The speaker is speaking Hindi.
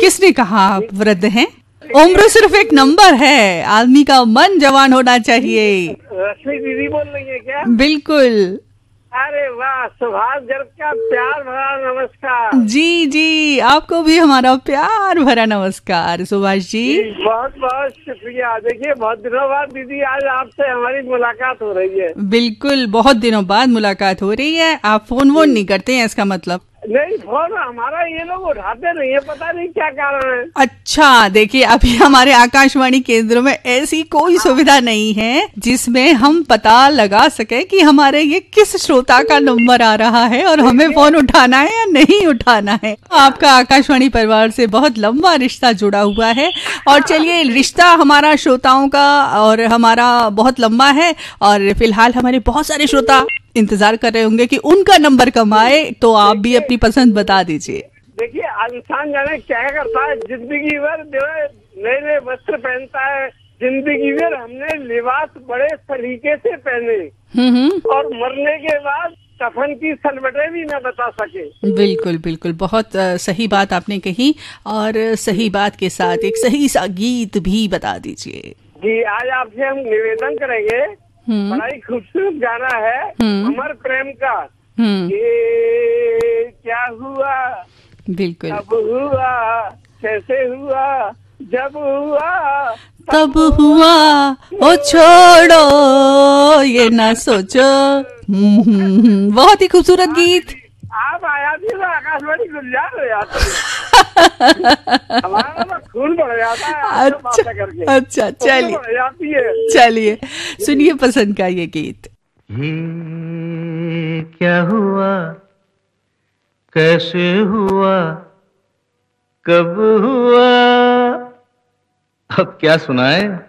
किसने कहा आप वृद्ध हैं? उम्र सिर्फ एक नंबर है, आदमी का मन जवान होना चाहिए। रश्मि दीदी बोल रही है क्या? बिल्कुल। अरे वाह, सुभाष गर्ग का प्यार भरा नमस्कार। जी जी, आपको भी हमारा प्यार भरा नमस्कार सुभाष जी। बहुत बहुत शुक्रिया। देखिए, बहुत दिनों बाद दीदी आज आपसे हमारी मुलाकात हो रही है। बिल्कुल, बहुत दिनों बाद मुलाकात हो रही है। आप फोन वोन नहीं करते हैं इसका मतलब? नहीं, फोन हमारा ये लोग उठाते नहीं है, पता नहीं क्या कारण है। अच्छा, देखिए अभी हमारे आकाशवाणी केंद्र में ऐसी कोई सुविधा नहीं है जिसमें हम पता लगा सके कि हमारे ये किस श्रोता का नंबर आ रहा है और हमें फोन उठाना है या नहीं उठाना है। आपका आकाशवाणी परिवार से बहुत लंबा रिश्ता जुड़ा हुआ है और चलिए, रिश्ता हमारा श्रोताओं का और हमारा बहुत लंबा है और फिलहाल हमारे बहुत सारे श्रोता इंतजार कर रहे होंगे कि उनका नंबर कम आए, तो आप भी अपनी पसंद बता दीजिए। देखिए, इंसान जाने क्या करता है, जिंदगी भर जो है नए नए वस्त्र पहनता है, जिंदगी भर हमने लिबास बड़े सलीके से पहने और मरने के बाद कफन की सलवटें भी न बता सके। बिल्कुल बिल्कुल, बहुत सही बात आपने कही और सही बात के साथ एक सही सा गीत भी बता दीजिए। जी, आज आपसे हम निवेदन करेंगे, बड़ा ही खूबसूरत गाना है अमर प्रेम का। ये क्या हुआ, बिल्कुल, कब हुआ, कैसे हुआ, जब हुआ तब हुआ, ओ छोड़ो ये ना सोचो। बहुत ही खूबसूरत गीत। आप आया थी तो आकाशवाणी गुलजार हो जाती है। हमारा तो खून बढ़ जाता है। अच्छा अच्छा, चलिए सुनिए पसंद का ये गीत। ये क्या हुआ, कैसे हुआ, कब हुआ, अब क्या सुनाए।